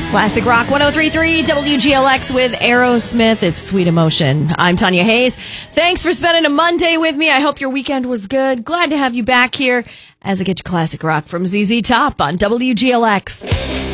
Classic Rock 103.3 WGLX with Aerosmith. It's Sweet Emotion. I'm Tanya Hayes. Thanks for spending a Monday with me. I hope your weekend was good. Glad to have you back here as I get you Classic Rock from ZZ Top on WGLX.